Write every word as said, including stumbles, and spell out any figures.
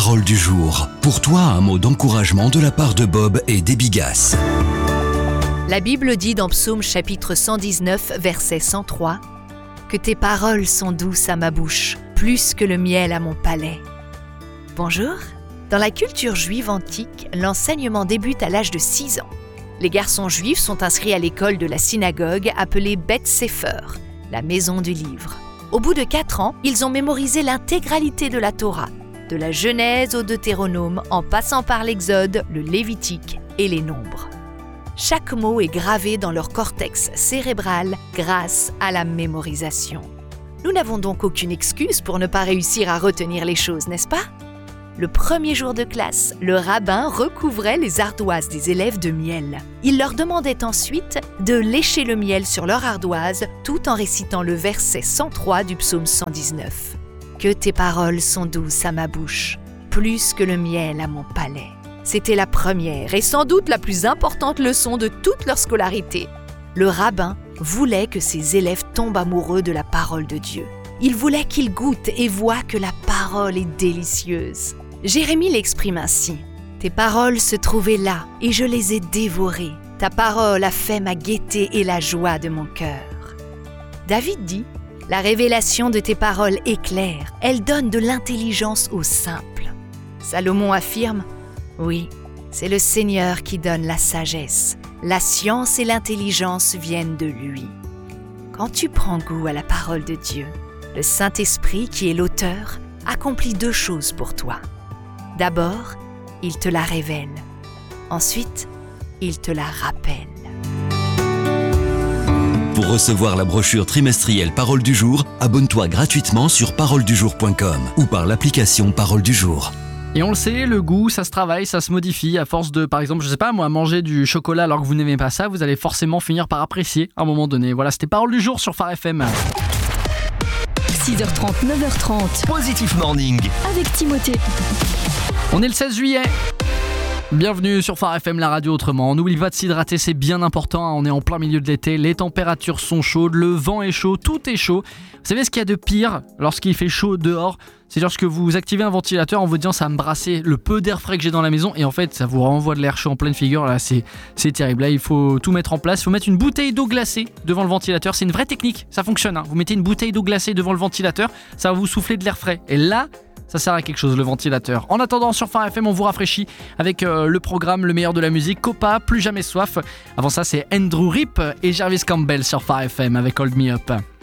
Parole du jour. Pour toi, un mot d'encouragement de la part de Bob et des Bigas. La Bible dit dans Psaume chapitre cent dix-neuf, verset cent trois, « Que tes paroles sont douces à ma bouche, plus que le miel à mon palais. » Bonjour. Dans la culture juive antique, l'enseignement débute à l'âge de six ans. Les garçons juifs sont inscrits à l'école de la synagogue appelée Beth Sefer, la maison du livre. Au bout de quatre ans, ils ont mémorisé l'intégralité de la Torah, de la Genèse au Deutéronome, en passant par l'Exode, le Lévitique et les Nombres. Chaque mot est gravé dans leur cortex cérébral grâce à la mémorisation. Nous n'avons donc aucune excuse pour ne pas réussir à retenir les choses, n'est-ce pas ? Le premier jour de classe, le rabbin recouvrait les ardoises des élèves de miel. Il leur demandait ensuite de lécher le miel sur leur ardoise tout en récitant le verset cent trois du psaume cent dix-neuf. « Que tes paroles sont douces à ma bouche, plus que le miel à mon palais. » C'était la première et sans doute la plus importante leçon de toute leur scolarité. Le rabbin voulait que ses élèves tombent amoureux de la parole de Dieu. Il voulait qu'ils goûtent et voient que la parole est délicieuse. Jérémie l'exprime ainsi. « Tes paroles se trouvaient là et je les ai dévorées. Ta parole a fait ma gaieté et la joie de mon cœur. » David dit « La révélation de tes paroles est claire, elle donne de l'intelligence aux simples. » Salomon affirme « Oui, c'est le Seigneur qui donne la sagesse. La science et l'intelligence viennent de lui. » Quand tu prends goût à la parole de Dieu, le Saint-Esprit, qui est l'auteur, accomplit deux choses pour toi. D'abord, il te la révèle. Ensuite, il te la rappelle. Pour recevoir la brochure trimestrielle Parole du jour, abonne-toi gratuitement sur parole du jour point com ou par l'application Parole du jour. Et on le sait, le goût, ça se travaille, ça se modifie. À force de, par exemple, je sais pas moi, manger du chocolat alors que vous n'aimez pas ça, vous allez forcément finir par apprécier à un moment donné. Voilà, c'était Parole du jour sur Phare F M. six heures trente, neuf heures trente. Positive Morning. Avec Timothée. On est le seize juillet. Bienvenue sur Phare F M, la radio autrement. N'oublie pas de s'hydrater, c'est bien important. On est en plein milieu de l'été, les températures sont chaudes, le vent est chaud, tout est chaud. Vous savez ce qu'il y a de pire lorsqu'il fait chaud dehors ? C'est lorsque vous activez un ventilateur en vous disant ça va me brasser le peu d'air frais que j'ai dans la maison et en fait ça vous renvoie de l'air chaud en pleine figure. Là c'est, c'est terrible. Là il faut tout mettre en place. Il faut mettre une bouteille d'eau glacée devant le ventilateur. C'est une vraie technique, ça fonctionne. Hein. Vous mettez une bouteille d'eau glacée devant le ventilateur, ça va vous souffler de l'air frais. Et là, ça sert à quelque chose, le ventilateur. En attendant, sur Phare F M, on vous rafraîchit avec euh, le programme Le meilleur de la musique, Copa, Plus jamais soif. Avant ça, c'est Andrew Rip et Jarvis Campbell sur Phare F M avec Hold Me Up.